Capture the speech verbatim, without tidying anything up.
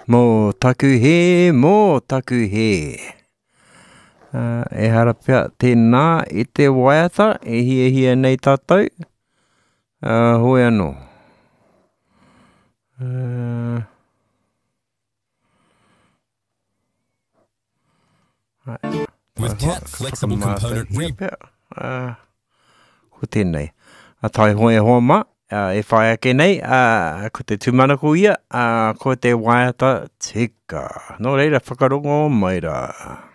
Mō taku he, mō taku he. Uh, e hara pia tēnā i te waiata, e hia hia nei tātou. Uh, hoi anō. Uh, With Cat Flexible Component Re... Uh, ko tēnei. A tai hoi hoa ma. Uh, e whai ake nei, uh, ko te tūmanako ia, uh, ko te waiata tika. Nō reira, whakarongo mai rā.